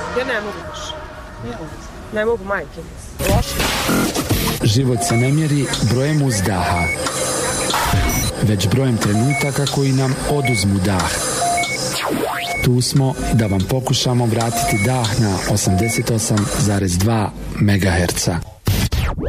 Ja ne mogu više. Ne mogu, majke. Loše. Život se ne mjeri brojem uzdaha, već brojem trenutaka koji nam oduzmu dah. Tu smo da vam pokušamo vratiti dah na 88,2 MHz.